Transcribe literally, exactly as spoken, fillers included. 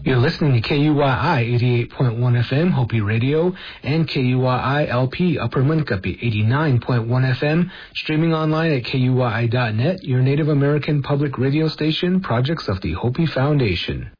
You're listening to K U Y I eighty-eight point one F M, Hopi Radio, and K U Y I L P Upper Munkapi eighty-nine point one F M, streaming online at K U Y I dot net, your Native American public radio station, projects of the Hopi Foundation.